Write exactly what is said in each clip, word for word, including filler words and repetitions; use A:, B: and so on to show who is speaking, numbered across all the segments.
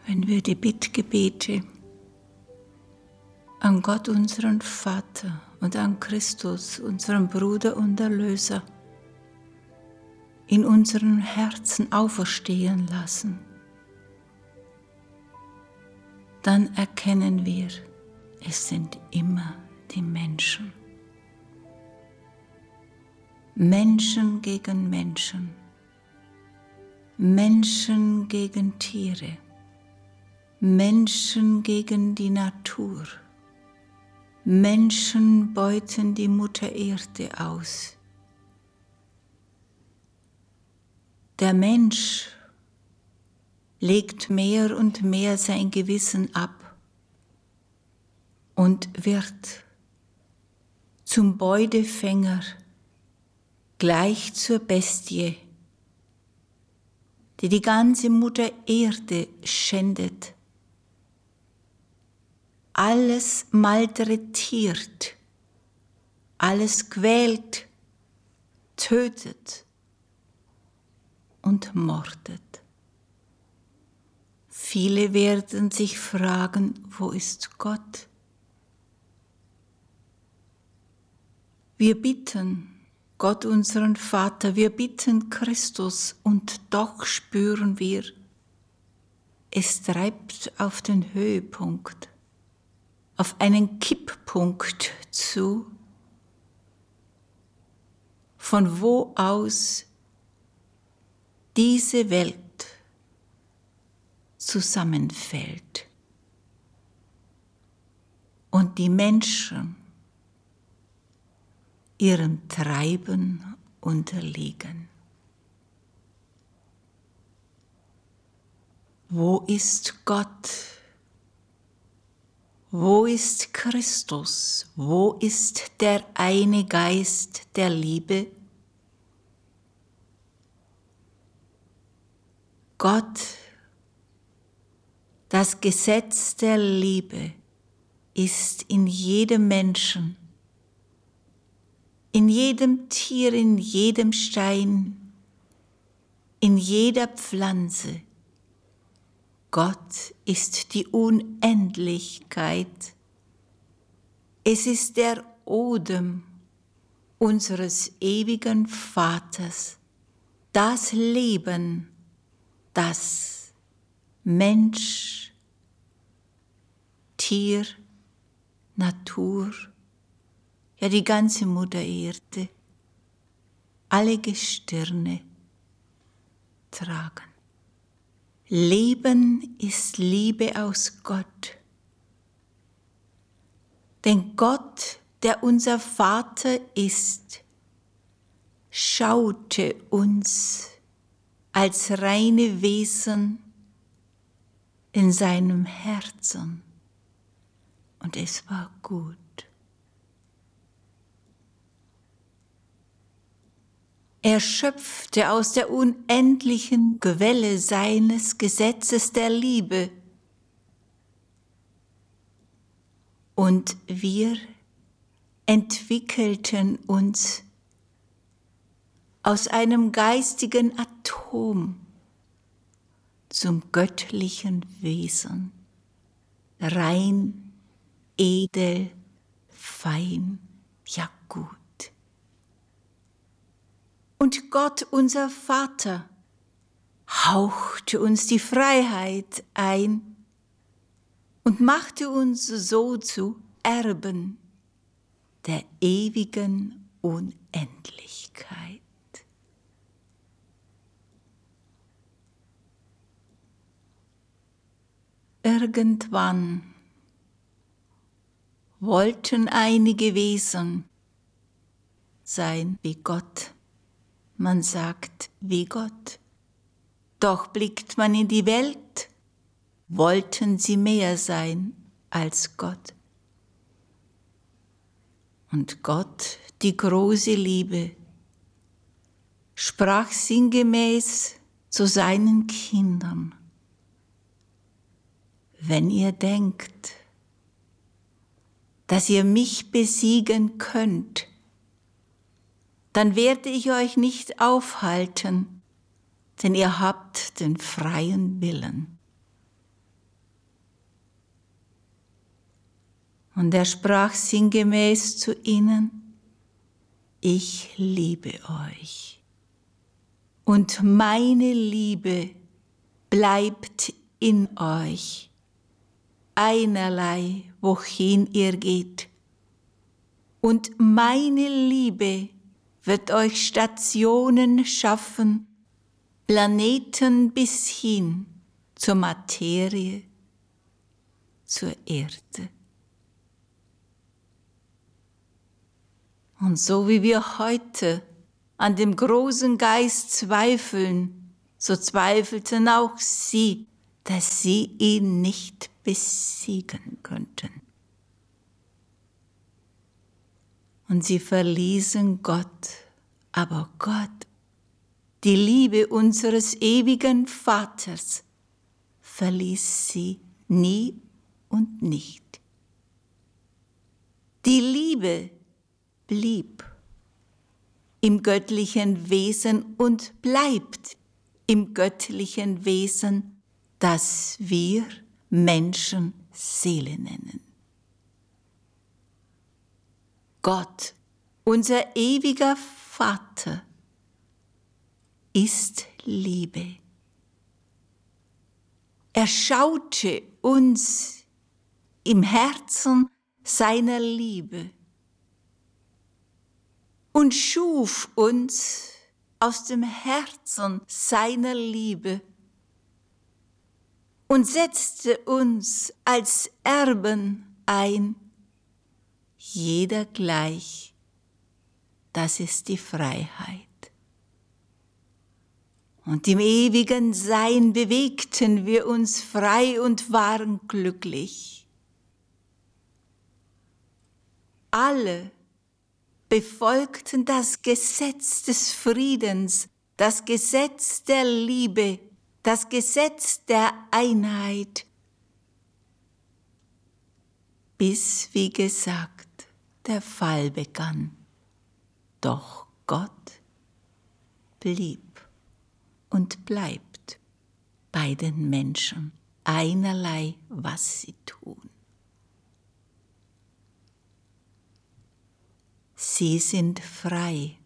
A: wenn wir die Bittgebete an Gott, unseren Vater, und an Christus, unseren Bruder und Erlöser, in unseren Herzen auferstehen lassen, dann erkennen wir, es sind immer die Menschen. Menschen gegen Menschen, Menschen gegen Tiere, Menschen gegen die Natur. Menschen beuten die Mutter Erde aus. Der Mensch legt mehr und mehr sein Gewissen ab und wird zum Beutefänger, gleich zur Bestie, die die ganze Mutter Erde schändet, alles malträtiert, alles quält, tötet und mordet. Viele werden sich fragen, wo ist Gott? Wir bitten Gott, unseren Vater, wir bitten Christus, und doch spüren wir, es treibt auf den Höhepunkt, auf einen Kipppunkt zu, von wo aus diese Welt zusammenfällt und die Menschen ihrem Treiben unterliegen. Wo ist Gott? Wo ist Christus? Wo ist der eine Geist der Liebe? Gott, das Gesetz der Liebe, ist in jedem Menschen, in jedem Tier, in jedem Stein, in jeder Pflanze. Gott ist die Unendlichkeit. Es ist der Odem unseres ewigen Vaters, das Leben, das Mensch, Tier, Natur, ja die ganze Mutter Erde, alle Gestirne tragen. Leben ist Liebe aus Gott. Denn Gott, der unser Vater ist, schaute uns als reine Wesen in seinem Herzen, und es war gut. Er schöpfte aus der unendlichen Quelle seines Gesetzes der Liebe. Und wir entwickelten uns aus einem geistigen Atom zum göttlichen Wesen, rein, edel, fein, ja gut. Und Gott, unser Vater, hauchte uns die Freiheit ein und machte uns so zu Erben der ewigen Unendlichkeit. Irgendwann wollten einige Wesen sein wie Gott. Man sagt, wie Gott. Doch blickt man in die Welt, wollten sie mehr sein als Gott. Und Gott, die große Liebe, sprach sinngemäß zu seinen Kindern: Wenn ihr denkt, dass ihr mich besiegen könnt, dann werde ich euch nicht aufhalten, denn ihr habt den freien Willen. Und er sprach sinngemäß zu ihnen: Ich liebe euch, und meine Liebe bleibt in euch, einerlei, wohin ihr geht. Und meine Liebe wird euch Stationen schaffen, Planeten bis hin zur Materie, zur Erde. Und so wie wir heute an dem großen Geist zweifeln, so zweifelten auch sie, dass sie ihn nicht besiegen könnten. Und sie verließen Gott, aber Gott, die Liebe unseres ewigen Vaters, verließ sie nie und nicht. Die Liebe blieb im göttlichen Wesen und bleibt im göttlichen Wesen, das wir Menschen Seele nennen. Gott, unser ewiger Vater, ist Liebe. Er schaute uns im Herzen seiner Liebe und schuf uns aus dem Herzen seiner Liebe und setzte uns als Erben ein, jeder gleich. Das ist die Freiheit. Und im ewigen Sein bewegten wir uns frei und waren glücklich. Alle befolgten das Gesetz des Friedens, das Gesetz der Liebe, das Gesetz der Einheit, bis, wie gesagt, der Fall begann. Doch Gott blieb und bleibt bei den Menschen, einerlei, was sie tun. Sie sind frei,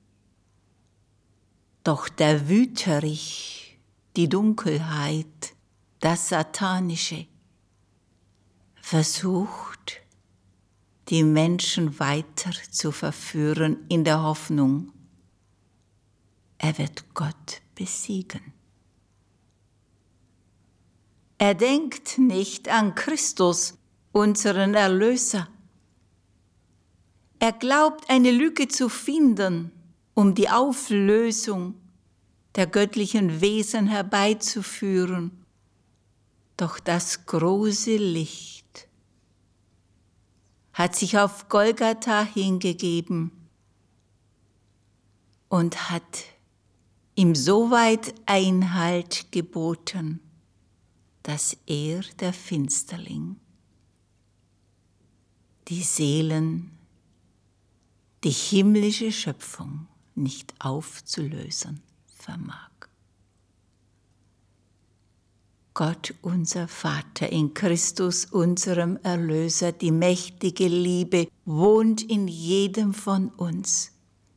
A: doch der Wüterich, die Dunkelheit, das Satanische, versucht, die Menschen weiter zu verführen in der Hoffnung, er wird Gott besiegen. Er denkt nicht an Christus, unseren Erlöser. Er glaubt, eine Lücke zu finden, um die Auflösung der göttlichen Wesen herbeizuführen. Doch das große Licht hat sich auf Golgatha hingegeben und hat ihm soweit Einhalt geboten, dass er, der Finsterling, die Seelen, die himmlische Schöpfung nicht aufzulösen vermag. Gott, unser Vater, in Christus, unserem Erlöser, die mächtige Liebe wohnt in jedem von uns.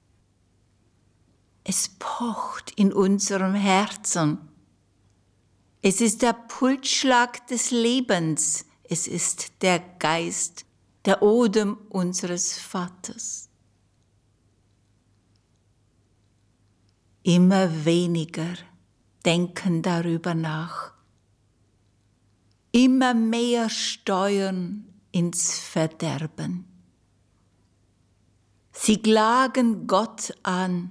A: Es pocht in unserem Herzen. Es ist der Pulsschlag des Lebens. Es ist der Geist, der Odem unseres Vaters. Immer weniger denken darüber nach. Immer mehr steuern ins Verderben. Sie klagen Gott an.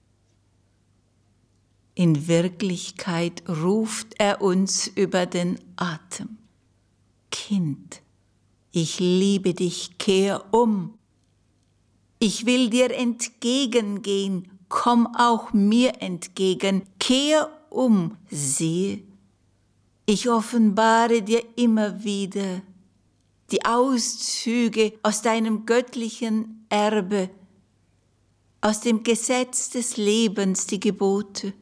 A: In Wirklichkeit ruft er uns über den Atem. Kind, ich liebe dich, kehr um. Ich will dir entgegengehen, komm auch mir entgegen, kehr um, siehe, ich offenbare dir immer wieder die Auszüge aus deinem göttlichen Erbe, aus dem Gesetz des Lebens, die Gebote.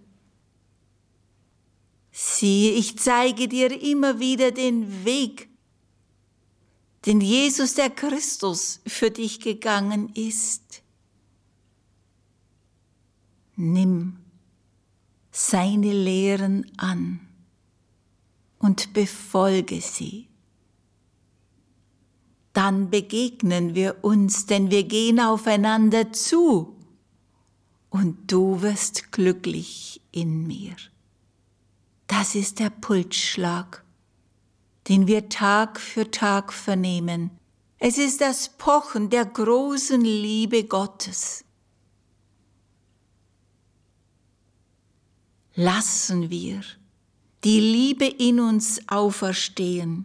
A: Siehe, ich zeige dir immer wieder den Weg, den Jesus der Christus für dich gegangen ist. Nimm seine Lehren an und befolge sie. Dann begegnen wir uns, denn wir gehen aufeinander zu und du wirst glücklich in mir. Das ist der Pulsschlag, den wir Tag für Tag vernehmen. Es ist das Pochen der großen Liebe Gottes. Lassen wir die Liebe in uns auferstehen.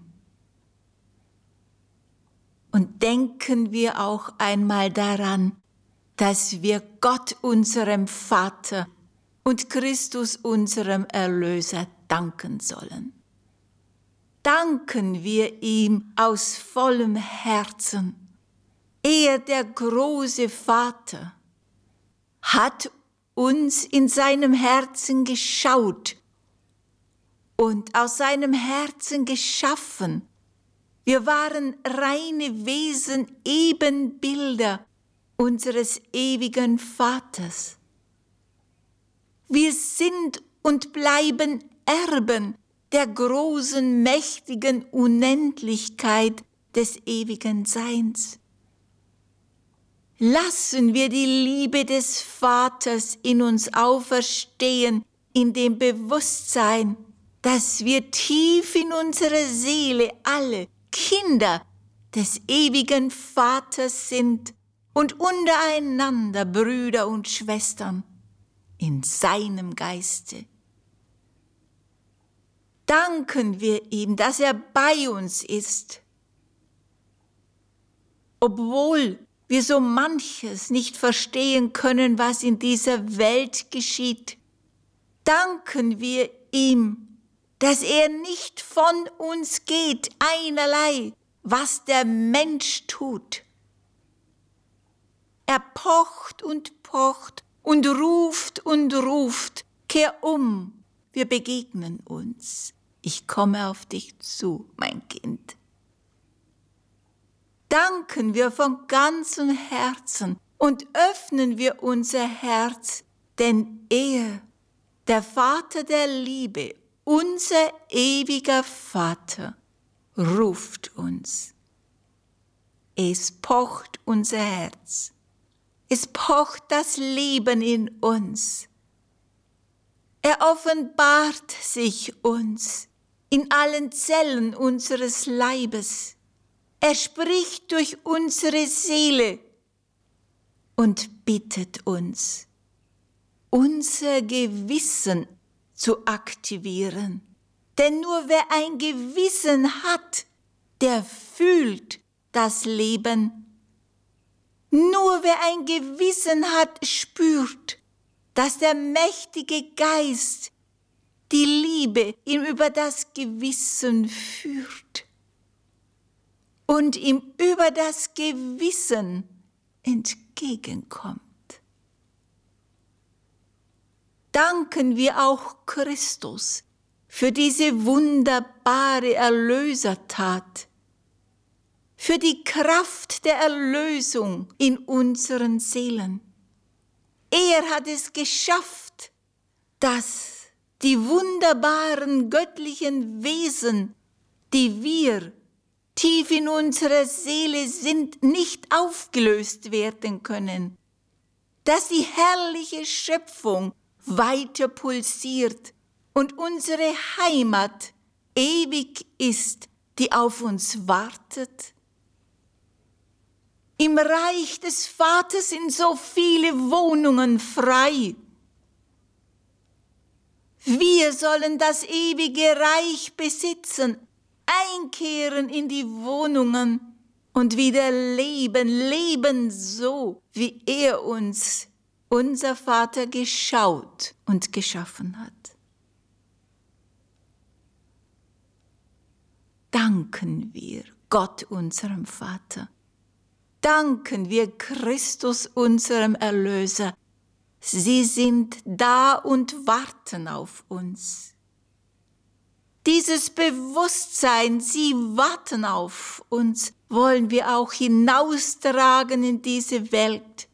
A: Und denken wir auch einmal daran, dass wir Gott, unserem Vater, und Christus, unserem Erlöser, danken sollen. Danken wir ihm aus vollem Herzen. Er, der große Vater, hat uns in seinem Herzen geschaut und aus seinem Herzen geschaffen. Wir waren reine Wesen, Ebenbilder unseres ewigen Vaters. Wir sind und bleiben Erben der großen, mächtigen Unendlichkeit des ewigen Seins. Lassen wir die Liebe des Vaters in uns auferstehen, in dem Bewusstsein, dass wir tief in unserer Seele alle Kinder des ewigen Vaters sind und untereinander Brüder und Schwestern in seinem Geiste. Danken wir ihm, dass er bei uns ist, obwohl wir so manches nicht verstehen können, was in dieser Welt geschieht. Danken wir ihm, dass er nicht von uns geht, einerlei, was der Mensch tut. Er pocht und pocht und ruft und ruft, kehr um, wir begegnen uns. Ich komme auf dich zu, mein Kind. Danken wir von ganzem Herzen und öffnen wir unser Herz, denn er, der Vater der Liebe, unser ewiger Vater, ruft uns. Es pocht unser Herz. Es pocht das Leben in uns. Er offenbart sich uns in allen Zellen unseres Leibes. Er spricht durch unsere Seele und bittet uns, unser Gewissen zu aktivieren. Denn nur wer ein Gewissen hat, der fühlt das Leben. Nur wer ein Gewissen hat, spürt, dass der mächtige Geist die Liebe ihm über das Gewissen führt und ihm über das Gewissen entgegenkommt. Danken wir auch Christus für diese wunderbare Erlösertat, für die Kraft der Erlösung in unseren Seelen. Er hat es geschafft, dass die wunderbaren göttlichen Wesen, die wir tief in unserer Seele sind, nicht aufgelöst werden können, dass die herrliche Schöpfung weiter pulsiert und unsere Heimat ewig ist, die auf uns wartet. Im Reich des Vaters sind so viele Wohnungen frei. Wir sollen das ewige Reich besitzen, einkehren in die Wohnungen und wieder leben, leben so, wie er uns, unser Vater, geschaut und geschaffen hat. Danken wir Gott, unserem Vater. Danken wir Christus, unserem Erlöser. Sie sind da und warten auf uns. Die dieses Bewusstsein, sie warten auf uns, wollen wir auch hinaustragen in diese Welt.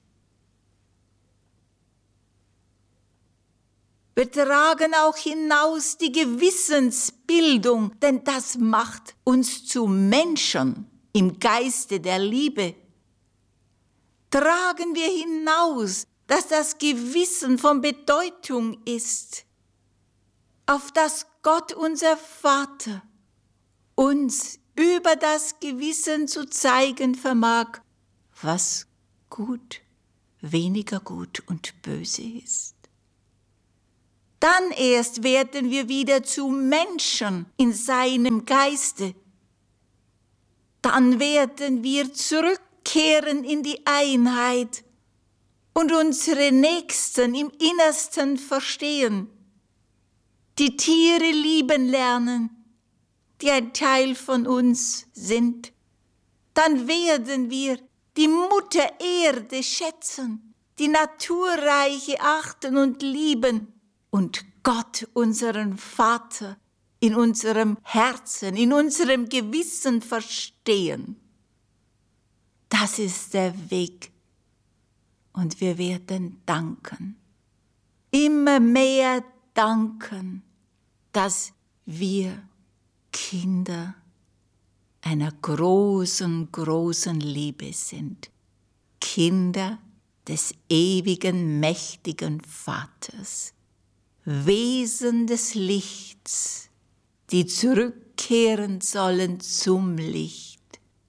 A: Wir tragen auch hinaus die Gewissensbildung, denn das macht uns zu Menschen im Geiste der Liebe. Tragen wir hinaus, dass das Gewissen von Bedeutung ist, auf das Gott, unser Vater, uns über das Gewissen zu zeigen vermag, was gut, weniger gut und böse ist. Dann erst werden wir wieder zu Menschen in seinem Geiste. Dann werden wir zurückkehren in die Einheit und unsere Nächsten im Innersten verstehen, die Tiere lieben lernen, die ein Teil von uns sind. Dann werden wir die Mutter Erde schätzen, die Naturreiche achten und lieben und Gott, unseren Vater, in unserem Herzen, in unserem Gewissen verstehen. Das ist der Weg. Und wir werden danken, immer mehr danken, dass wir Kinder einer großen, großen Liebe sind. Kinder des ewigen, mächtigen Vaters. Wesen des Lichts, die zurückkehren sollen zum Licht.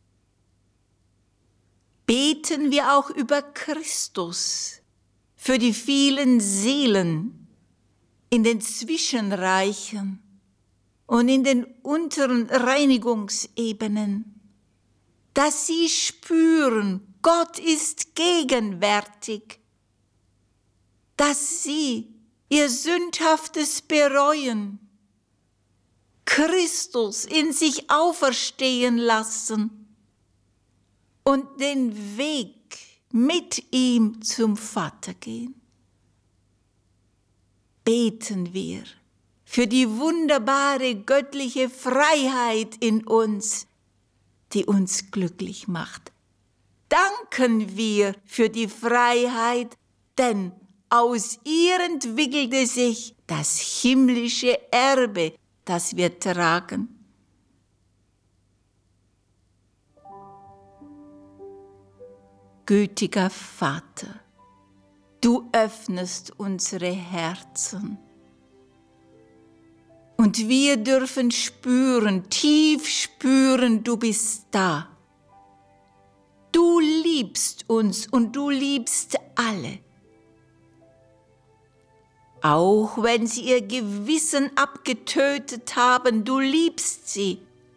A: Beten wir auch über Christus, für die vielen Seelen in den Zwischenreichen und in den unteren Reinigungsebenen, dass sie spüren, Gott ist gegenwärtig, dass sie ihr Sündhaftes bereuen, Christus in sich auferstehen lassen und den Weg mit ihm zum Vater gehen. Beten wir für die wunderbare göttliche Freiheit in uns, die uns glücklich macht. Danken wir für die Freiheit, denn aus ihr entwickelte sich das himmlische Erbe, das wir tragen. Gütiger Vater, du öffnest unsere Herzen. Und wir dürfen spüren, tief spüren, du bist da. Du liebst uns und du liebst alle. Auch wenn sie ihr Gewissen abgetötet haben, du liebst sie.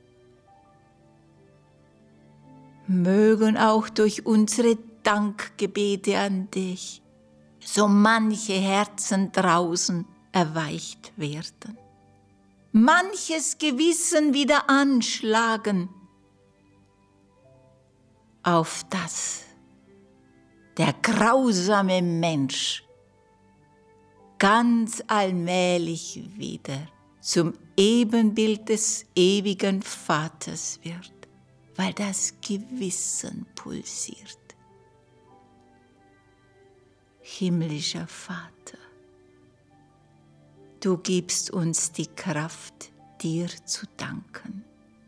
A: Mögen auch durch unsere Dankgebete an dich so manche Herzen draußen erweicht werden. Manches Gewissen wieder anschlagen, auf das der grausame Mensch ganz allmählich wieder zum Ebenbild des ewigen Vaters wird, weil das Gewissen pulsiert. Himmlischer Vater, du gibst uns die Kraft, dir zu danken.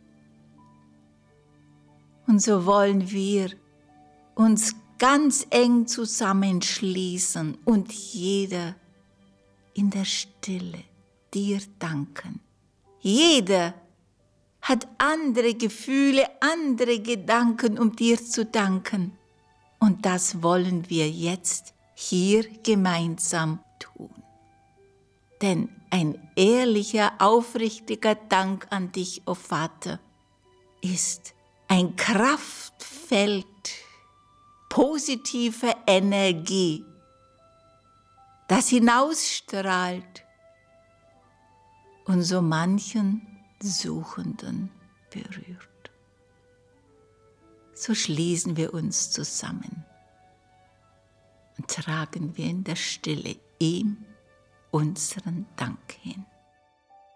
A: Und so wollen wir uns ganz eng zusammenschließen und jeder in der Stille dir danken. Jeder hat andere Gefühle, andere Gedanken, um dir zu danken. Und das wollen wir jetzt hier gemeinsam tun. Denn ein ehrlicher, aufrichtiger Dank an dich, o Vater, ist ein Kraftfeld positiver Energie, das hinausstrahlt und so manchen Suchenden berührt. So schließen wir uns zusammen und tragen wir in der Stille ihm unseren Dank hin.